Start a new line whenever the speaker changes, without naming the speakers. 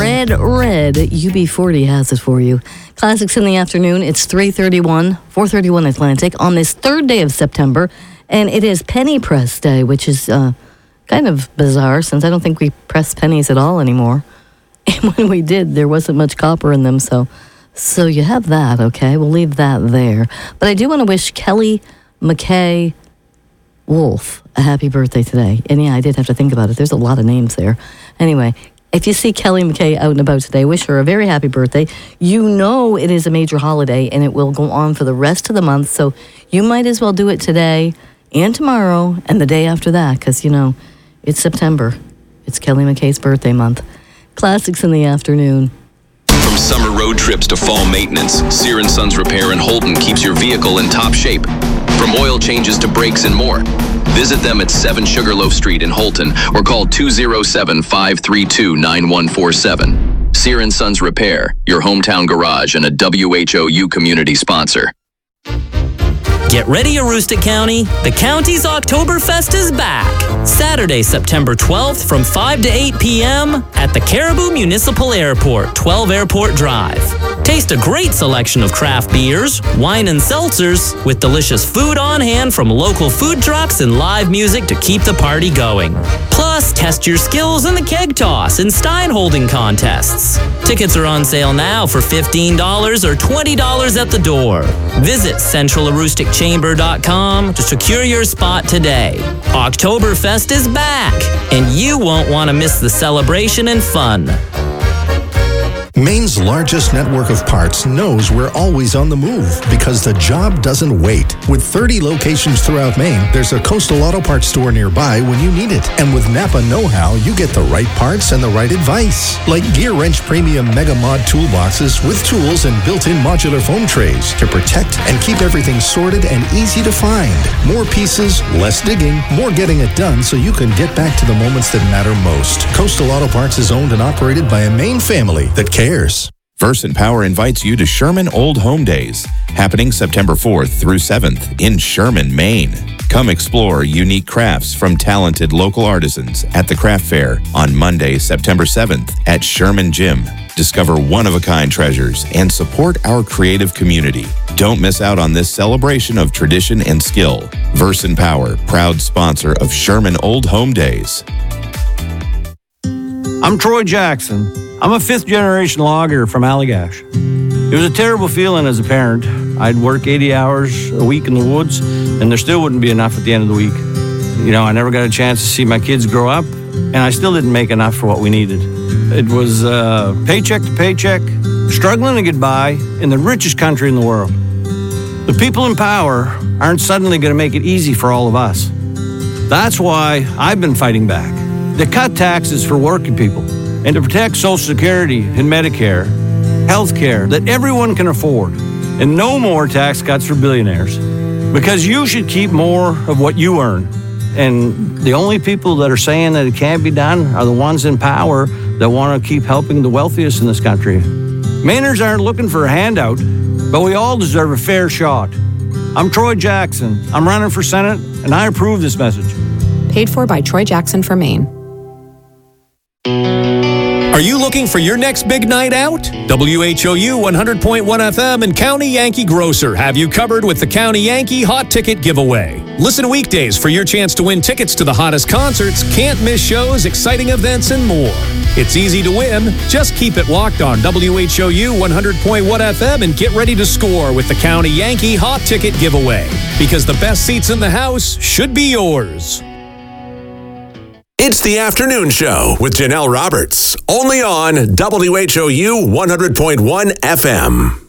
Red UB40 has it for you. Classics in the afternoon. It's 4:31 Atlantic on this third day of September, and it is Penny Press Day, which is kind of bizarre since I don't think we press pennies at all anymore. And when we did, there wasn't much copper in them, so you have that, okay? We'll leave that there. But I do want to wish Kelly McKay Wolf a happy birthday today. And yeah, I did have to think about it. There's a lot of names there. Anyway, if you see Kelly McKay out and about today, wish her a very happy birthday. You know it is a major holiday, and it will go on for the rest of the month, so you might as well do it today and tomorrow and the day after that, because, you know, it's September. It's Kelly McKay's birthday month. Classics in the afternoon.
From summer road trips to fall maintenance, Sear & Sons Repair in Holton keeps your vehicle in top shape. From oil changes to brakes and more. Visit them at 7 Sugarloaf Street in Holton or call 207-532-9147. Sear & Sons Repair, your hometown garage and a WHOU community sponsor.
Get ready, Aroostook County. The county's Oktoberfest is back. Saturday, September 12th from 5 to 8 p.m. at the Caribou Municipal Airport, 12 Airport Drive. Taste a great selection of craft beers, wine and seltzers, with delicious food on hand from local food trucks and live music to keep the party going. Plus, test your skills in the keg toss and stein holding contests. Tickets are on sale now for $15 or $20 at the door. Visit centralaroosticchamber.com to secure your spot today. Oktoberfest is back, and you won't want to miss the celebration and fun.
Maine's largest network of parts knows we're always on the move because the job doesn't wait. With 30 locations throughout Maine, there's a Coastal Auto Parts store nearby when you need it. And with Napa Know-How, you get the right parts and the right advice. Like Gear Wrench Premium Mega Mod toolboxes with tools and built-in modular foam trays to protect and keep everything sorted and easy to find. More pieces, less digging, more getting it done so you can get back to the moments that matter most. Coastal Auto Parts is owned and operated by a Maine family that cares.
Versant Power invites you to Sherman Old Home Days, happening September 4th through 7th in Sherman, Maine. Come explore unique crafts from talented local artisans at the craft fair on Monday, September 7th at Sherman Gym. Discover one-of-a-kind treasures and support our creative community. Don't miss out on this celebration of tradition and skill. Versant Power, proud sponsor of Sherman Old Home Days.
I'm Troy Jackson. I'm a fifth-generation logger from Allagash. It was a terrible feeling as a parent. I'd work 80 hours a week in the woods, and there still wouldn't be enough at the end of the week. You know, I never got a chance to see my kids grow up, and I still didn't make enough for what we needed. It was paycheck to paycheck, struggling to get by in the richest country in the world. The people in power aren't suddenly going to make it easy for all of us. That's why I've been fighting back. To cut taxes for working people and to protect Social Security and Medicare, health care that everyone can afford, and no more tax cuts for billionaires. Because you should keep more of what you earn. And the only people that are saying that it can't be done are the ones in power that want to keep helping the wealthiest in this country. Mainers aren't looking for a handout, but we all deserve a fair shot. I'm Troy Jackson. I'm running for Senate, and I approve this message.
Paid for by Troy Jackson for Maine.
Are you looking for your next big night out? WHOU 100.1 FM and County Yankee Grocer have you covered with the County Yankee Hot Ticket Giveaway. Listen weekdays for your chance to win tickets to the hottest concerts, can't miss shows, exciting events, and more. It's easy to win. Just keep it locked on WHOU 100.1 FM and get ready to score with the County Yankee Hot Ticket Giveaway. Because the best seats in the house should be yours.
It's the afternoon show with Janelle Roberts, only on WHOU 100.1 FM.